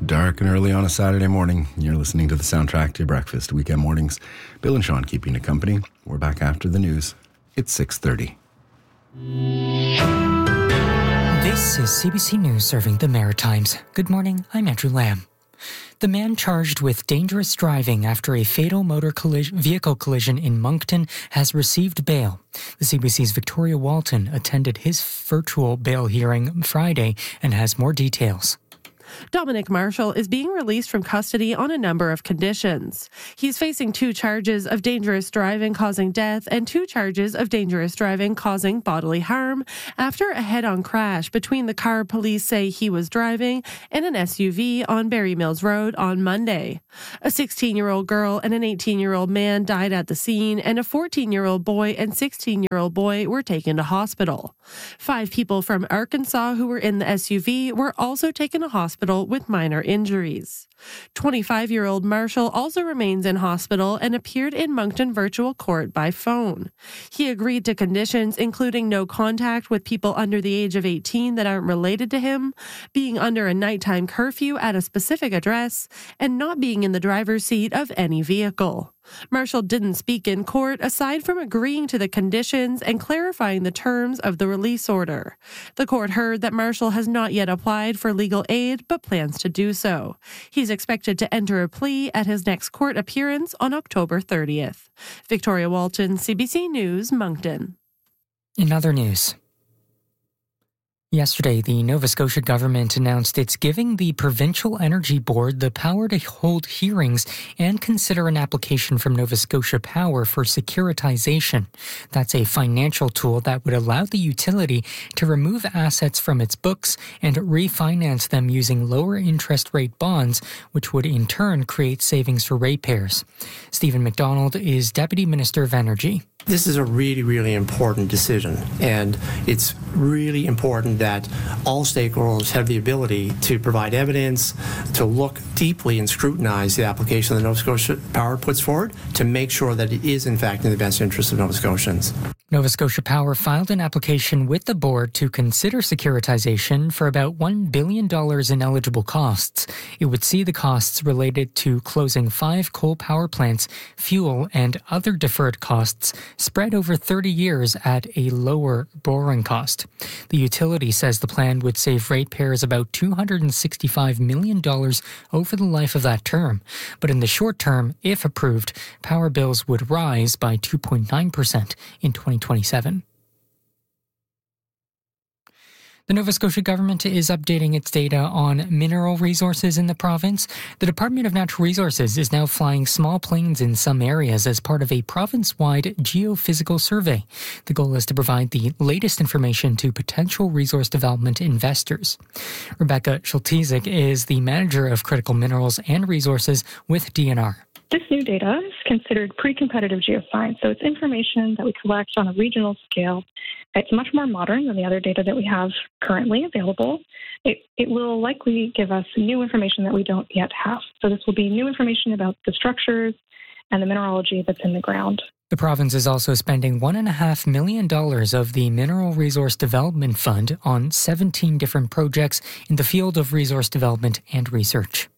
dark and early on a Saturday morning. You're listening to the soundtrack to your breakfast, weekend mornings. Bill and Sean keeping you company. We're back after the news. It's 6:30. This is CBC News serving the Maritimes. Good morning, I'm Andrew Lamb. The man charged with dangerous driving after a fatal motor vehicle collision in Moncton has received bail. The CBC's Victoria Walton attended his virtual bail hearing Friday and has more details. Dominic Marshall is being released from custody on a number of conditions. He's facing 2 charges of dangerous driving causing death and 2 charges of dangerous driving causing bodily harm after a head-on crash between the car police say he was driving and an SUV on Barry Mills Road on Monday. A 16-year-old girl and an 18-year-old man died at the scene, and a 14-year-old boy and 16-year-old boy were taken to hospital. 5 people from Arkansas who were in the SUV were also taken to hospital with minor injuries. 25-year-old Marshall also remains in hospital and appeared in Moncton Virtual Court by phone. He agreed to conditions including no contact with people under the age of 18 that aren't related to him, being under a nighttime curfew at a specific address, and not being in the driver's seat of any vehicle. Marshall didn't speak in court aside from agreeing to the conditions and clarifying the terms of the release order. The court heard that Marshall has not yet applied for legal aid but plans to do so. He's expected to enter a plea at his next court appearance on October 30th. Victoria Walton, CBC News, Moncton. In other news, yesterday, the Nova Scotia government announced it's giving the Provincial Energy Board the power to hold hearings and consider an application from Nova Scotia Power for securitization. That's a financial tool that would allow the utility to remove assets from its books and refinance them using lower interest rate bonds, which would in turn create savings for ratepayers. Stephen McDonald is Deputy Minister of Energy. This is a really, really important decision, and it's really important that all stakeholders have the ability to provide evidence, to look deeply and scrutinize the application that Nova Scotia Power puts forward to make sure that it is, in fact, in the best interest of Nova Scotians. Nova Scotia Power filed an application with the board to consider securitization for about $1 billion in eligible costs. It would see the costs related to closing 5 coal power plants, fuel, and other deferred costs spread over 30 years at a lower borrowing cost. The utility says the plan would save ratepayers about $265 million over the life of that term. But in the short term, if approved, power bills would rise by 2.9% in 2027. The Nova Scotia government is updating its data on mineral resources in the province. The Department of Natural Resources is now flying small planes in some areas as part of a province-wide geophysical survey. The goal is to provide the latest information to potential resource development investors. Rebecca Schultizik is the manager of critical minerals and resources with DNR. This new data is considered pre-competitive geoscience, so it's information that we collect on a regional scale. It's much more modern than the other data that we have currently available. It will likely give us new information that we don't yet have. So this will be new information about the structures and the mineralogy that's in the ground. The province is also spending $1.5 million of the Mineral Resource Development Fund on 17 different projects in the field of resource development and research.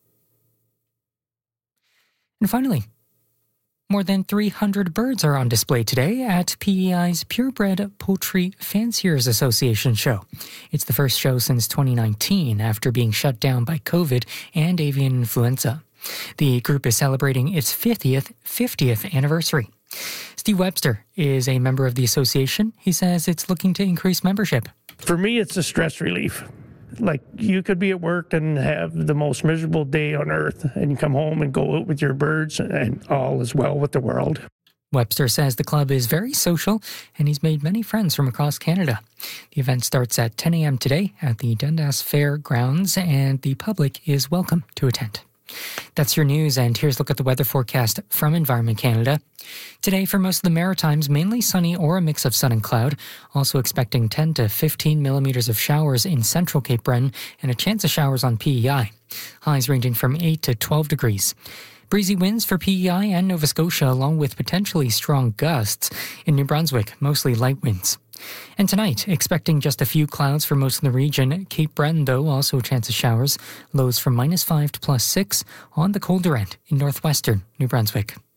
And finally, more than 300 birds are on display today at PEI's Purebred Poultry Fanciers Association show. It's the first show since 2019 after being shut down by COVID and avian influenza. The group is celebrating its 50th anniversary. Steve Webster is a member of the association. He says it's looking to increase membership. For me, it's a stress relief. Like, you could be at work and have the most miserable day on earth, and you come home and go out with your birds, and all is well with the world. Webster says the club is very social, and he's made many friends from across Canada. The event starts at 10 a.m. today at the Dundas Fair grounds, and the public is welcome to attend. That's your news, and here's a look at the weather forecast from Environment Canada. Today, for most of the Maritimes, mainly sunny or a mix of sun and cloud. Also expecting 10 to 15 millimeters of showers in central Cape Breton and a chance of showers on PEI. Highs ranging from 8 to 12 degrees. Breezy winds for PEI and Nova Scotia, along with potentially strong gusts. In New Brunswick, mostly light winds. And tonight, expecting just a few clouds for most of the region. Cape Breton, though, also a chance of showers. Lows from -5 to +6 on the colder end in northwestern New Brunswick.